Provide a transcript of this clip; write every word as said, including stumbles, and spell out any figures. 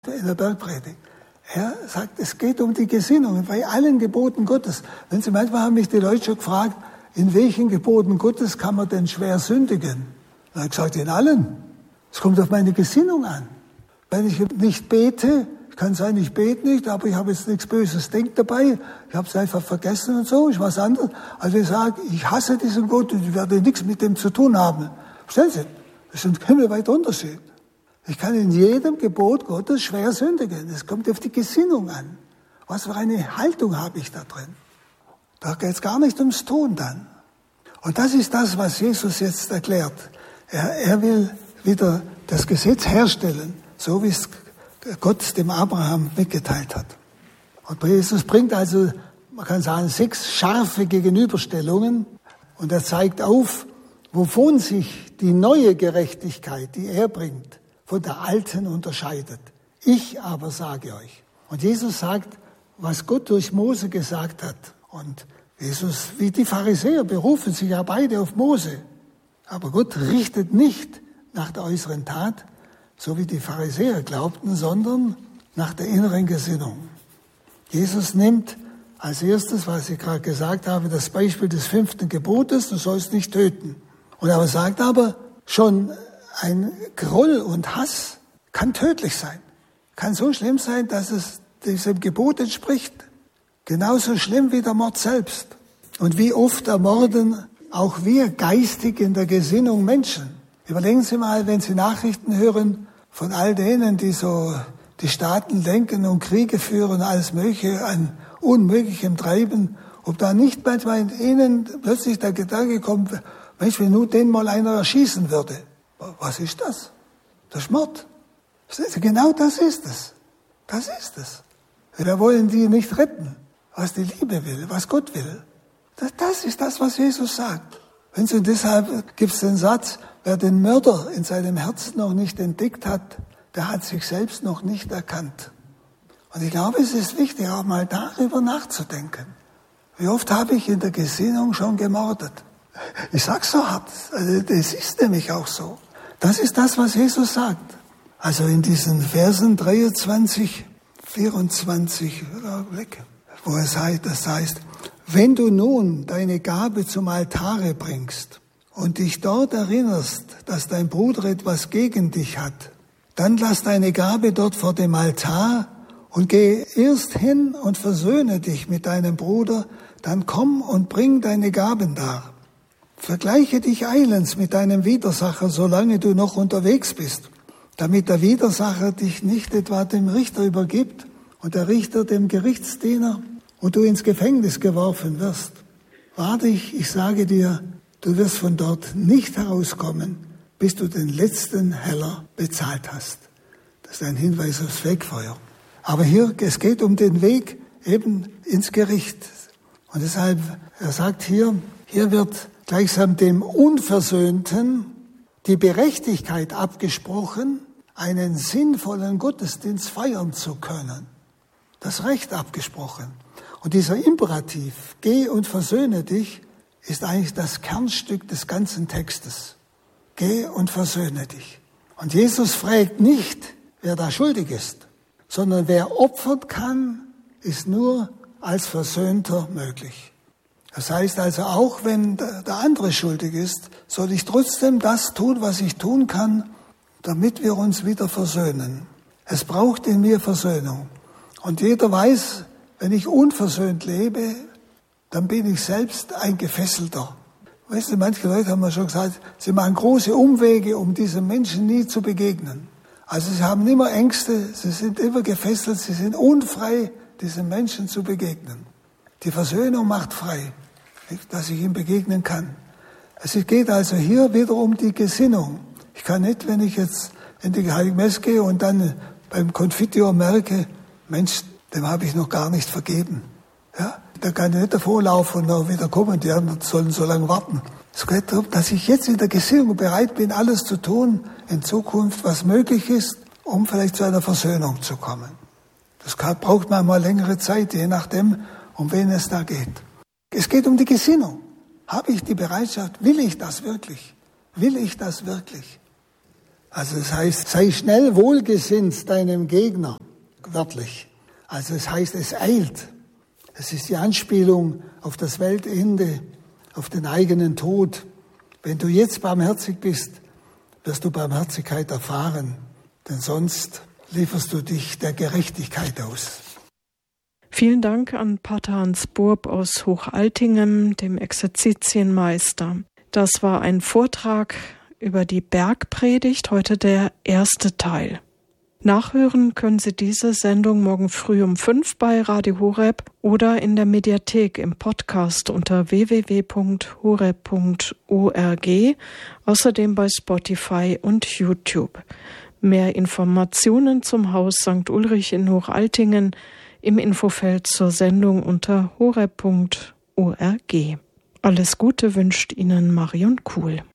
in der Bergpredigt. Er sagt, es geht um die Gesinnung bei allen Geboten Gottes. Wenn Sie manchmal haben mich die Leute schon gefragt, in welchen Geboten Gottes kann man denn schwer sündigen? Dann habe ich gesagt, in allen. Es kommt auf meine Gesinnung an. Wenn ich nicht bete, kann sein, ich bete nicht, aber ich habe jetzt nichts Böses denkt dabei, ich habe es einfach vergessen und so, ich was anderes. Also ich sage, ich hasse diesen Gott und ich werde nichts mit dem zu tun haben. Verstehen Sie? Das ist ein himmelweiter Unterschied. Ich kann in jedem Gebot Gottes schwer sündigen. Es kommt auf die Gesinnung an. Was für eine Haltung habe ich da drin? Da geht es gar nicht ums Tun dann. Und das ist das, was Jesus jetzt erklärt. Er, er will wieder das Gesetz herstellen, so wie es Gott dem Abraham mitgeteilt hat. Und Jesus bringt also, man kann sagen, sechs scharfe Gegenüberstellungen. Und er zeigt auf, wovon sich die neue Gerechtigkeit, die er bringt, von der alten unterscheidet. Ich aber sage euch. Und Jesus sagt, was Gott durch Mose gesagt hat. Und Jesus, wie die Pharisäer, berufen sich ja beide auf Mose. Aber Gott richtet nicht nach der äußeren Tat, so wie die Pharisäer glaubten, sondern nach der inneren Gesinnung. Jesus nimmt als erstes, was ich gerade gesagt habe, das Beispiel des fünften Gebotes, du sollst nicht töten. Und er sagt aber, schon ein Groll und Hass kann tödlich sein. Kann so schlimm sein, dass es diesem Gebot entspricht. Genauso schlimm wie der Mord selbst. Und wie oft ermorden auch wir geistig in der Gesinnung Menschen. Überlegen Sie mal, wenn Sie Nachrichten hören von all denen, die so die Staaten lenken und Kriege führen und alles Mögliche an Unmöglichem treiben, ob da nicht manchmal in ihnen plötzlich der Gedanke kommt, Mensch, wenn nur den mal einer erschießen würde. Was ist das? Das ist Mord. Genau das ist es. Das ist es. Wir wollen die nicht retten, was die Liebe will, was Gott will. Das, das ist das, was Jesus sagt. Wenn so, deshalb gibt es den Satz, wer den Mörder in seinem Herzen noch nicht entdeckt hat, der hat sich selbst noch nicht erkannt. Und ich glaube, es ist wichtig, auch mal darüber nachzudenken. Wie oft habe ich in der Gesinnung schon gemordet? Ich sag's so hart, also das ist nämlich auch so. Das ist das, was Jesus sagt. Also in diesen Versen dreiundzwanzig, vierundzwanzig, wo es heißt, das heißt, wenn du nun deine Gabe zum Altare bringst und dich dort erinnerst, dass dein Bruder etwas gegen dich hat, dann lass deine Gabe dort vor dem Altar und geh erst hin und versöhne dich mit deinem Bruder, dann komm und bring deine Gaben dar. Vergleiche dich eilends mit deinem Widersacher, solange du noch unterwegs bist, damit der Widersacher dich nicht etwa dem Richter übergibt und der Richter dem Gerichtsdiener und du ins Gefängnis geworfen wirst. Wahrlich, ich sage dir, du wirst von dort nicht herauskommen, bis du den letzten Heller bezahlt hast. Das ist ein Hinweis aufs Wegfeuer. Aber hier, es geht um den Weg eben ins Gericht. Und deshalb, er sagt hier, hier wird gleichsam dem Unversöhnten die Berechtigkeit abgesprochen, einen sinnvollen Gottesdienst feiern zu können. Das Recht abgesprochen. Und dieser Imperativ, geh und versöhne dich, ist eigentlich das Kernstück des ganzen Textes. Geh und versöhne dich. Und Jesus fragt nicht, wer da schuldig ist, sondern wer opfern kann, ist nur als Versöhnter möglich. Das heißt also, auch wenn der andere schuldig ist, soll ich trotzdem das tun, was ich tun kann, damit wir uns wieder versöhnen. Es braucht in mir Versöhnung. Und jeder weiß, wenn ich unversöhnt lebe, dann bin ich selbst ein Gefesselter. Weißt du, manche Leute haben mir schon gesagt, sie machen große Umwege, um diesem Menschen nie zu begegnen. Also sie haben immer Ängste, sie sind immer gefesselt, sie sind unfrei, diesem Menschen zu begegnen. Die Versöhnung macht frei, dass ich ihm begegnen kann. Es geht also hier wieder um die Gesinnung. Ich kann nicht, wenn ich jetzt in die Heilige Messe gehe und dann beim Konfitior merke, Mensch, dem habe ich noch gar nicht vergeben. Ja, da kann ich nicht davor laufen und noch wieder kommen, die anderen sollen so lange warten. Es geht darum, dass ich jetzt in der Gesinnung bereit bin, alles zu tun, in Zukunft, was möglich ist, um vielleicht zu einer Versöhnung zu kommen. Das braucht manchmal längere Zeit, je nachdem, um wen es da geht. Es geht um die Gesinnung. Habe ich die Bereitschaft? Will ich das wirklich? Will ich das wirklich? Also das heißt, sei schnell wohlgesinnt deinem Gegner, wörtlich. Also es heißt, es eilt. Es ist die Anspielung auf das Weltende, auf den eigenen Tod. Wenn du jetzt barmherzig bist, wirst du Barmherzigkeit erfahren, denn sonst lieferst du dich der Gerechtigkeit aus. Vielen Dank an Pater Hans Burb aus Hochaltingen, dem Exerzitienmeister. Das war ein Vortrag über die Bergpredigt, heute der erste Teil. Nachhören können Sie diese Sendung morgen früh um fünf bei Radio Horeb oder in der Mediathek im Podcast unter w w w punkt horeb punkt org, außerdem bei Spotify und YouTube. Mehr Informationen zum Haus Sankt Ulrich in Hochaltingen im Infofeld zur Sendung unter horeb punkt org. Alles Gute wünscht Ihnen Marion Kuhl.